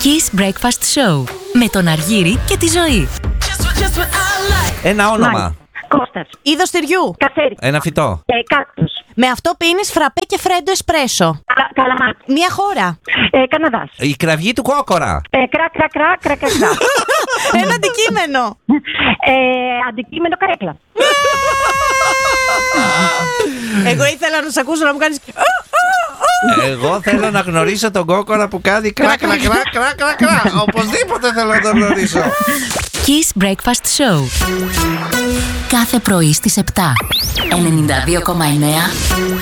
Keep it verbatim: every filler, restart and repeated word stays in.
Kiss Breakfast Show με τον Αργύρη και τη Ζωή. Ένα όνομα. Μάλιστα. Κώστας. Είδος τυριού. Καστέρι. Ένα φυτό. Ε, κάκτους. Με αυτό πίνεις φραπέ και φρέντο εσπρέσο. Καλα, καλαμάτι. Μια χώρα. Ε, Καναδάς. Η κραυγή του κόκορα. Ε, κρά, κρά, κρά, κρά, κρά, κρά. Ένα αντικείμενο. ε, αντικείμενο καρέκλα. Εγώ ήθελα να σε ακούσω να μου κάνεις. Εγώ θέλω να γνωρίσω τον κόκορα που κάνει κρά κρά κρά κρά κρά κρά. Οπωσδήποτε θέλω να τον γνωρίσω. Kiss Breakfast Show. Κάθε πρωί στις επτά. ενενήντα δύο κόμμα εννέα